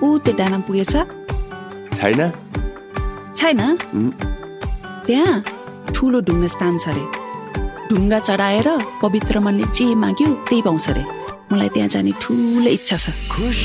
ऊ त्यो डाँडा पुगेछ छैन त्यहाँ ठुलो ढुङ्गा स्थान छ अरे ढुङ्गा चढाएर पवित्र मनले जे माग्यो त्यही पाउँछ अरे मलाई त्यहाँ जाने ठुलो इच्छा छ